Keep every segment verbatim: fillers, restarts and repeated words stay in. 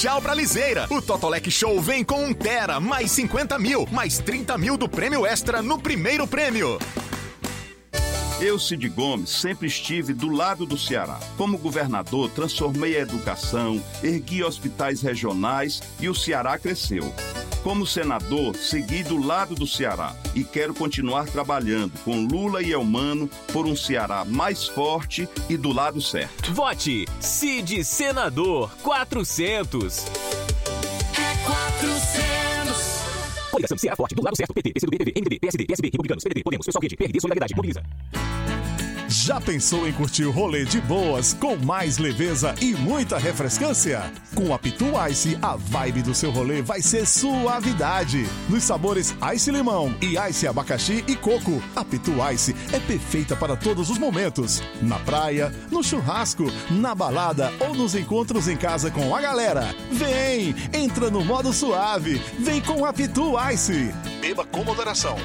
especial pra Liseira. O Totolec Show vem com um tera, mais cinquenta mil, mais trinta mil do prêmio extra no primeiro prêmio. Eu, Cid Gomes, sempre estive do lado do Ceará. Como governador, transformei a educação, ergui hospitais regionais e o Ceará cresceu. Como senador, segui do lado do Ceará e quero continuar trabalhando com Lula e Elmano por um Ceará mais forte e do lado certo. Vote Cid Senador quatrocentos. quatrocentos. Coligação Ceará Forte, do lado certo, P T, P C do B, P V, M D B, P S D, P S B, Republicanos, P D B, Podemos, Pessoal Quente, P R D, Solidariedade, Mobiliza. Já pensou em curtir o rolê de boas, com mais leveza e muita refrescância? Com a Pitu Ice, a vibe do seu rolê vai ser suavidade. Nos sabores Ice Limão e Ice Abacaxi e Coco, a Pitu Ice é perfeita para todos os momentos. Na praia, no churrasco, na balada ou nos encontros em casa com a galera. Vem, entra no modo suave, vem com a Pitu Ice. Beba com moderação.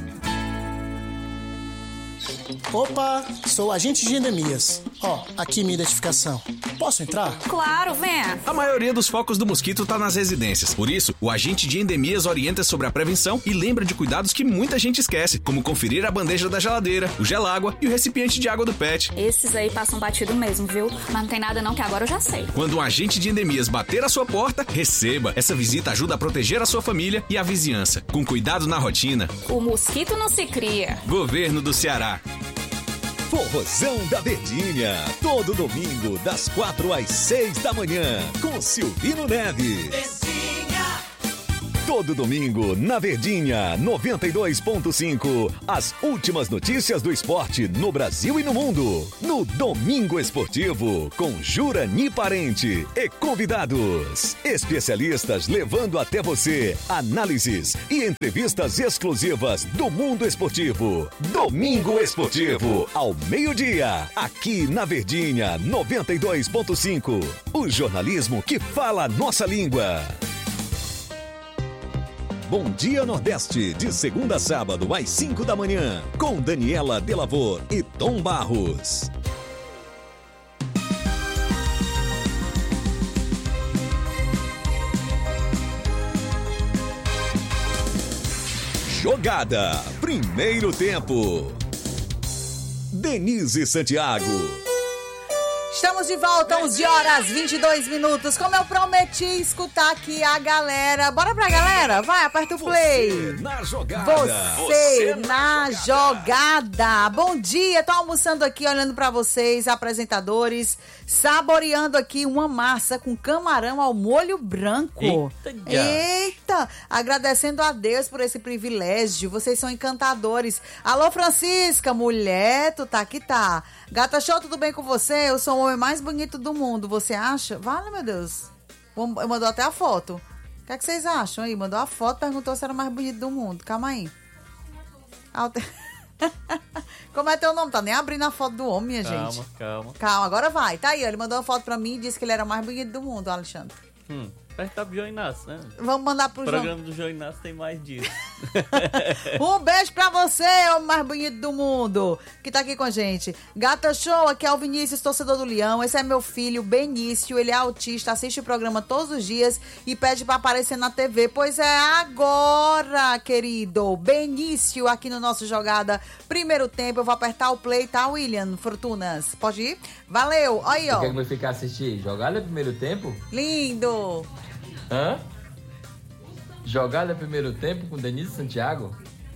Opa, sou agente de endemias. Ó, aqui minha identificação. Posso entrar? Claro, venha. A maioria dos focos do mosquito tá nas residências. Por isso, o agente de endemias orienta sobre a prevenção e lembra de cuidados que muita gente esquece, como conferir a bandeja da geladeira, o gelágua e o recipiente de água do pet. Esses aí passam batido mesmo, viu? Mas não tem nada não que agora eu já sei. Quando um agente de endemias bater a sua porta, receba. Essa visita ajuda a proteger a sua família e a vizinhança. Com cuidado na rotina. O mosquito não se cria. Governo do Ceará. Forrozão da Verdinha, todo domingo das quatro às seis da manhã, com Silvino Neves. Verdinha. Todo domingo na Verdinha, noventa e dois ponto cinco, as últimas notícias do esporte no Brasil e no mundo. No Domingo Esportivo, com Jurani Parente e convidados. Especialistas levando até você análises e entrevistas exclusivas do mundo esportivo. Domingo Esportivo, ao meio-dia, aqui na Verdinha, noventa e dois ponto cinco. O jornalismo que fala a nossa língua. Bom Dia Nordeste, de segunda a sábado às cinco da manhã, com Daniela Delavor e Tom Barros. Jogada, primeiro tempo. Denise Santiago. Estamos de volta, onze horas e vinte e dois minutos. Como eu prometi escutar aqui a galera. Bora pra galera? Vai, aperta o play. Você na jogada. Você, Você na, na jogada. jogada. Bom dia, tô almoçando aqui, olhando pra vocês, apresentadores, saboreando aqui uma massa com camarão ao molho branco. Eita, Eita! Agradecendo a Deus por esse privilégio. Vocês são encantadores. Alô, Francisca, mulher, tu tá que tá. Gata Show, tudo bem com você? Eu sou o homem mais bonito do mundo, você acha? Vale, meu Deus. Mandou até a foto. O que é que vocês acham aí? Mandou a foto, perguntou se era o mais bonito do mundo. Calma aí. Alter... Como é teu nome? Tá nem abrindo a foto do homem, minha calma, gente. Calma, calma. Calma, agora vai. Tá aí, ele mandou uma foto pra mim e disse que ele era o mais bonito do mundo, Alexandre. Hum, perto do João Inácio, né? Vamos mandar pro João. O programa do João Inácio tem mais disso. Um beijo pra você, o mais bonito do mundo, que tá aqui com a gente. Gata Show, aqui é o Vinícius, torcedor do Leão. Esse é meu filho, Benício, ele é autista, assiste o programa todos os dias e pede pra aparecer na T V. Pois é, agora, querido. Benício, aqui no nosso Jogada Primeiro Tempo. Eu vou apertar o play, tá, William Fortunas? Pode ir? Valeu, aí, ó. Quer que vai ficar assistir Jogada Primeiro Tempo? Lindo. Hã? Jogada Primeiro Tempo com Denise Santiago?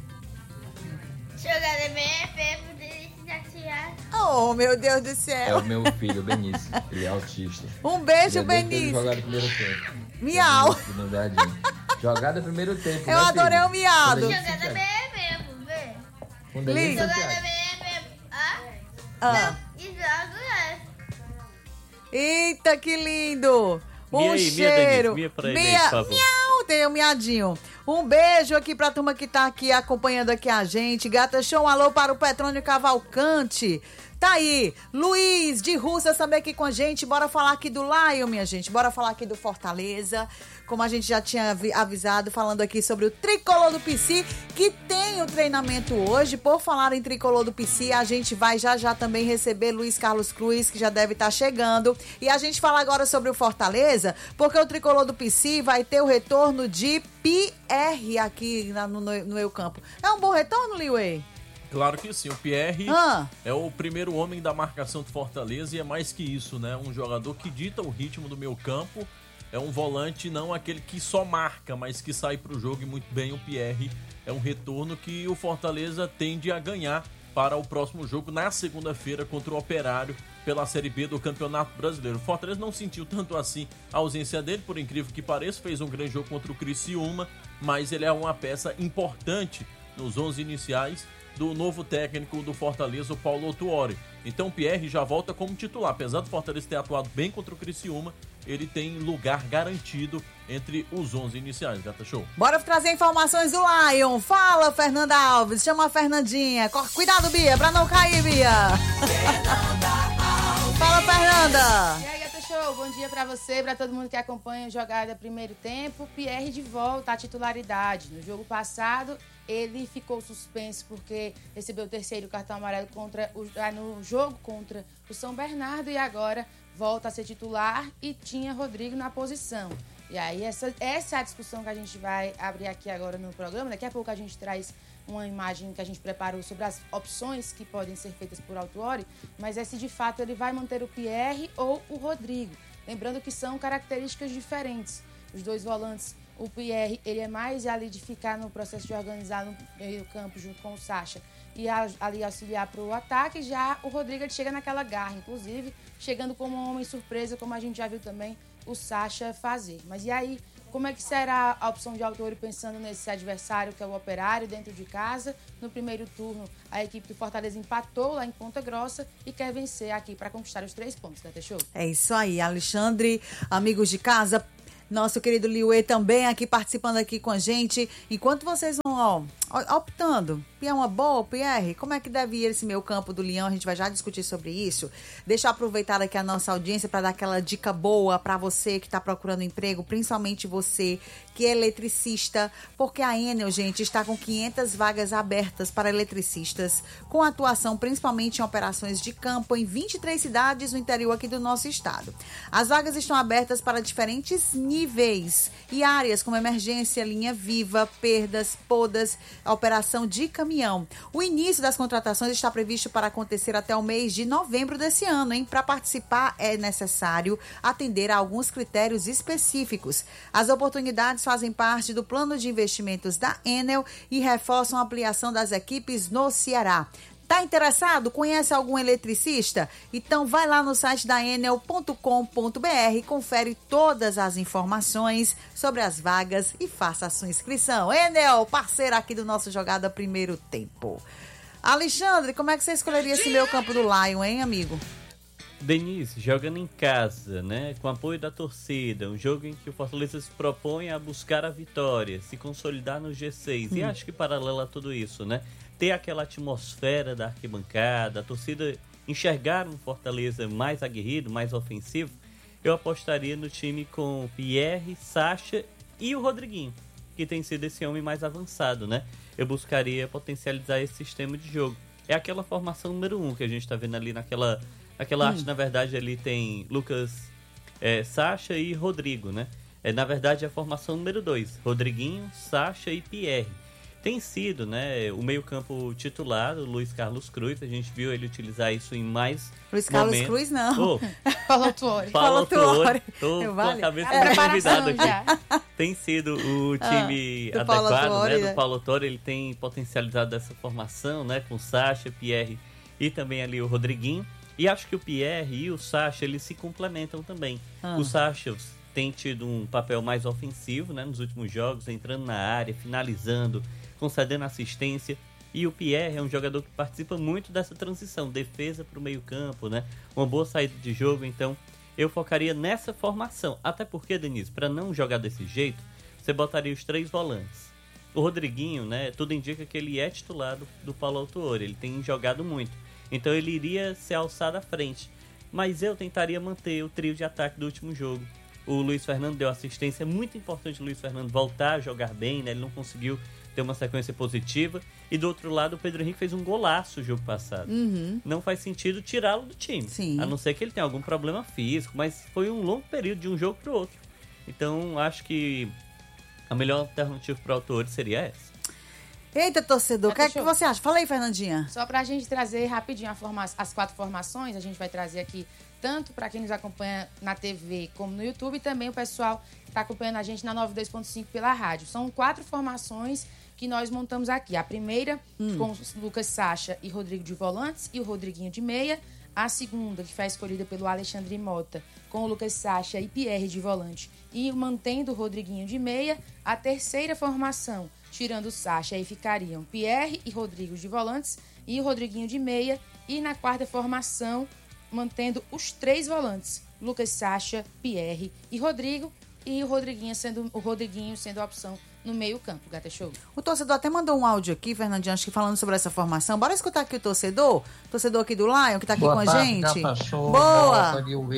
Jogada Primeiro Tempo com Denise Santiago. Oh, meu Deus do céu. É o meu filho, Benício. Ele é autista. Um beijo, Já Benício. Jogada Primeiro Tempo. Miau. Jogada Primeiro Tempo. Eu né, adorei filho? o miado. Jogada Primeiro Tempo, vê. Com Denise Jogada Santiago. Primeiro Tempo. Ah? Ah. Não, e joga é. Eita, que lindo. Um Mia aí, cheiro. Mia, Denise, Mia pra ele Mia, aí, por favor. miau, tem um miadinho. Um beijo aqui pra turma que tá aqui acompanhando aqui a gente. Gata Show, um alô para o Petrônio Cavalcante. Tá aí, Luiz de Russas também aqui com a gente. Bora falar aqui do Lion, minha gente. Bora falar aqui do Fortaleza. Como a gente já tinha avisado, falando aqui sobre o Tricolor do P C, que tem o treinamento hoje. Por falar em Tricolor do P C, a gente vai já já também receber Luiz Carlos Cruz, que já deve estar chegando. E a gente fala agora sobre o Fortaleza, porque o Tricolor do P C vai ter o retorno de P R aqui na, no, no meu campo. É um bom retorno, Liuei? Claro que sim, o Pierre ah. é o primeiro homem da marcação do Fortaleza e é mais que isso, né? Um jogador que dita o ritmo do meio campo, é um volante não aquele que só marca, mas que sai pro jogo e muito bem. O Pierre é um retorno que o Fortaleza tende a ganhar para o próximo jogo na segunda-feira contra o Operário pela Série B do Campeonato Brasileiro. O Fortaleza não sentiu tanto assim a ausência dele, por incrível que pareça, fez um grande jogo contra o Criciúma, mas ele é uma peça importante nos onze iniciais do novo técnico do Fortaleza, o Paulo Autuori. Então o Pierre já volta como titular. Apesar do Fortaleza ter atuado bem contra o Criciúma, ele tem lugar garantido entre os onze iniciais. Gata Show. Bora trazer informações do Lion. Fala, Fernanda Alves. Chama a Fernandinha. Cuidado, Bia, pra não cair, Bia. Fala, Fernanda. E aí, Gata Show, bom dia pra você, pra todo mundo que acompanha a jogada primeiro tempo. Pierre de volta à titularidade. No jogo passado, ele ficou suspenso porque recebeu o terceiro cartão amarelo contra o, no jogo contra o São Bernardo e agora volta a ser titular e tinha Rodrigo na posição. E aí essa, essa é a discussão que a gente vai abrir aqui agora no programa. Daqui a pouco a gente traz uma imagem que a gente preparou sobre as opções que podem ser feitas por Autuori, mas é se de fato ele vai manter o Pierre ou o Rodrigo. Lembrando que são características diferentes. Os dois volantes, o Pierre, ele é mais ali de ficar no processo de organizar no meio campo junto com o Sacha e ali auxiliar para o ataque. Já o Rodrigo, ele chega naquela garra, inclusive chegando como um homem surpresa, como a gente já viu também o Sacha fazer. Mas e aí, como é que será a opção de Autuori pensando nesse adversário que é o Operário dentro de casa? No primeiro turno, a equipe do Fortaleza empatou lá em Ponta Grossa e quer vencer aqui para conquistar os três pontos, né, Teixeira? É isso aí, Alexandre, amigos de casa. Nosso querido Liuê também aqui participando aqui com a gente. Enquanto vocês vão, ó, optando, é uma boa, Pierre? Como é que deve ir esse meio campo do Leão? A gente vai já discutir sobre isso. Deixa eu aproveitar aqui a nossa audiência para dar aquela dica boa para você que está procurando emprego, principalmente você que é eletricista, porque a Enel, gente, está com quinhentas vagas abertas para eletricistas, com atuação principalmente em operações de campo em vinte e três cidades no interior aqui do nosso estado. As vagas estão abertas para diferentes níveis e áreas como emergência, linha viva, perdas, podas, a operação de caminhão. O início das contratações está previsto para acontecer até o mês de novembro desse ano, hein? Para participar é necessário atender a alguns critérios específicos. As oportunidades fazem parte do plano de investimentos da Enel e reforçam a ampliação das equipes no Ceará. Tá interessado? Conhece algum eletricista? Então vai lá no site da enel ponto com ponto b r e confere todas as informações sobre as vagas e faça a sua inscrição. Enel, parceira aqui do nosso Jogada Primeiro Tempo. Alexandre, como é que você escolheria esse meio campo do Lion, hein, amigo? Denise, jogando em casa, né, com apoio da torcida, um jogo em que o Fortaleza se propõe a buscar a vitória, se consolidar no G seis, hum. e acho que paralelo a tudo isso, né, ter aquela atmosfera da arquibancada, a torcida enxergar um Fortaleza mais aguerrido, mais ofensivo, eu apostaria no time com Pierre, Sacha e o Rodriguinho, que tem sido esse homem mais avançado, né, eu buscaria potencializar esse sistema de jogo. É aquela formação número um que a gente tá vendo ali naquela... Aquela hum. arte, na verdade, ali tem Lucas, é, Sacha e Rodrigo, né? É, na verdade, é a formação número dois. Rodriguinho, Sacha e Pierre. Tem sido, né, o meio-campo titular, o Luiz Carlos Cruz. A gente viu ele utilizar isso em mais Luiz Carlos momentos. Cruz, não. Oh, Paulo Autuori. Paulo Autuori. Tô Eu com vale. a cabeça É, do convidado aqui. já. Tem sido o time Ah, do Paulo adequado, Autuori, né, né? do Paulo Autuori. Ele tem potencializado essa formação, né, com Sacha, Pierre e também ali o Rodriguinho. E acho que o Pierre e o Sacha, eles se complementam também. Ah. O Sacha tem tido um papel mais ofensivo, né, nos últimos jogos, entrando na área, finalizando, concedendo assistência. E o Pierre é um jogador que participa muito dessa transição, defesa para o meio campo, né, uma boa saída de jogo. Então, eu focaria nessa formação. Até porque, Denise, para não jogar desse jeito, você botaria os três volantes. O Rodriguinho, né, tudo indica que ele é titular do, do Paulo Autuori, ele tem jogado muito. Então ele iria ser alçado à frente. Mas eu tentaria manter o trio de ataque do último jogo. O Luiz Fernando deu assistência, é muito importante o Luiz Fernando voltar a jogar bem, né? Ele não conseguiu ter uma sequência positiva. E do outro lado, o Pedro Henrique fez um golaço o jogo passado. Uhum. Não faz sentido tirá-lo do time. Sim. A não ser que ele tenha algum problema físico, mas foi um longo período de um jogo para o outro. Então, acho que a melhor alternativa para o autor seria essa. Eita, torcedor, o que é que você acha? Fala aí, Fernandinha. Só pra gente trazer rapidinho a forma... as quatro formações, a gente vai trazer aqui tanto para quem nos acompanha na T V como no YouTube, e também o pessoal que está acompanhando a gente na noventa e dois ponto cinco pela rádio. São quatro formações que nós montamos aqui. A primeira, hum. com Lucas Sacha e Rodrigo de volantes e o Rodriguinho de meia. A segunda, que foi escolhida pelo Alexandre Mota, com o Lucas Sacha e Pierre de volante e mantendo o Rodriguinho de meia. A terceira formação, tirando o Sacha, aí ficariam Pierre e Rodrigo de volantes e o Rodriguinho de meia. E na quarta formação, mantendo os três volantes, Lucas Sacha, Pierre e Rodrigo, e o Rodriguinho sendo, o Rodriguinho sendo a opção no meio campo, Gata Show. O torcedor até mandou um áudio aqui, Fernandinho, acho que falando sobre essa formação. Bora escutar aqui o torcedor, torcedor aqui do Lion, que tá aqui Boa com tarde, a gente. Gata Show, boa!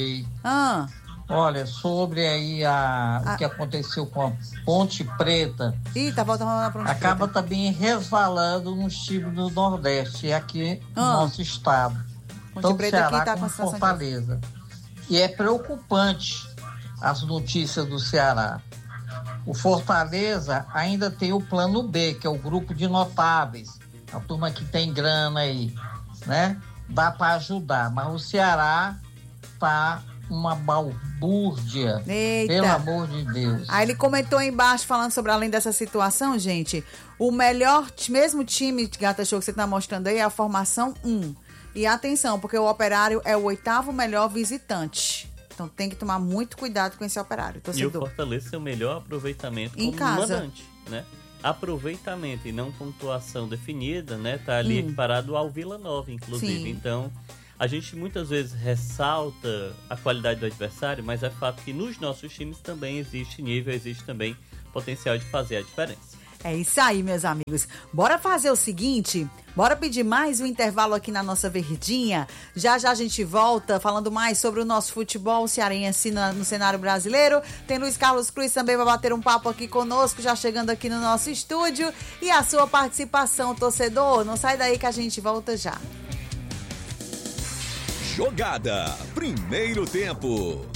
Ah. Olha, sobre aí a, ah. o que aconteceu com a Ponte Preta. Ih, tá voltando na Ponte acaba Preta. também resvalando nos times do Nordeste, aqui ah. no nosso estado. Ponte Tanto Preta Ceará aqui tá como com Fortaleza. E é preocupante as notícias do Ceará. O Fortaleza ainda tem o plano B, que é o grupo de notáveis. A turma que tem grana aí, né? Dá para ajudar. Mas o Ceará tá uma balbúrdia. Eita. Pelo amor de Deus. Aí ele comentou aí embaixo, falando sobre além dessa situação, gente, o melhor, mesmo time de Gata Show que você tá mostrando aí é a formação um. E atenção, porque o Operário é o oitavo melhor visitante. Então tem que tomar muito cuidado com esse Operário, torcedor. E o Fortaleza tem o melhor aproveitamento em como casa. mandante, né? Aproveitamento e não pontuação definida, né? Tá ali hum. equiparado ao Vila Nova, inclusive. Sim. Então, a gente muitas vezes ressalta a qualidade do adversário, mas é fato que nos nossos times também existe nível, existe também potencial de fazer a diferença. É isso aí, meus amigos. Bora fazer o seguinte, bora pedir mais um intervalo aqui na nossa Verdinha. Já já a gente volta falando mais sobre o nosso futebol cearense no, no cenário brasileiro. Tem Luiz Carlos Cruz também vai bater um papo aqui conosco, já chegando aqui no nosso estúdio. E a sua participação, torcedor, não sai daí que a gente volta já. Jogada, primeiro tempo.